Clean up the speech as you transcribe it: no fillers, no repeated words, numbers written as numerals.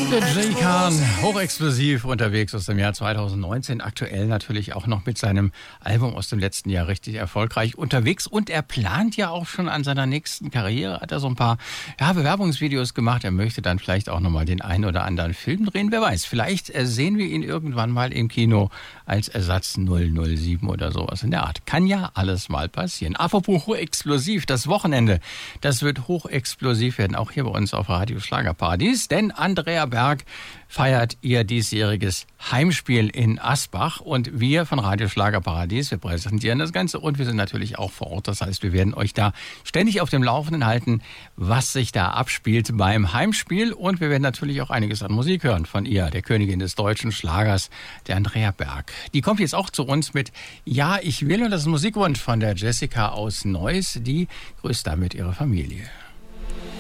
Der Jay Khan, hochexplosiv unterwegs aus dem Jahr 2019, aktuell natürlich auch noch mit seinem Album aus dem letzten Jahr richtig erfolgreich unterwegs und er plant ja auch schon an seiner nächsten Karriere, hat er so ein paar Bewerbungsvideos gemacht, er möchte dann vielleicht auch nochmal den einen oder anderen Film drehen, wer weiß, vielleicht sehen wir ihn irgendwann mal im Kino als Ersatz 007 oder sowas in der Art. Kann ja alles mal passieren. Apropos hochexplosiv, das Wochenende, das wird hochexplosiv werden, auch hier bei uns auf Radio Schlagerparadies, denn Andrea Berg feiert ihr diesjähriges Heimspiel in Asbach und wir von Radio Schlagerparadies, wir präsentieren das Ganze und wir sind natürlich auch vor Ort. Das heißt, wir werden euch da ständig auf dem Laufenden halten, was sich da abspielt beim Heimspiel und wir werden natürlich auch einiges an Musik hören von ihr, der Königin des deutschen Schlagers, der Andrea Berg. Die kommt jetzt auch zu uns mit Ja, ich will und das ist ein Musikwunsch von der Jessica aus Neuss, die grüßt damit ihre Familie.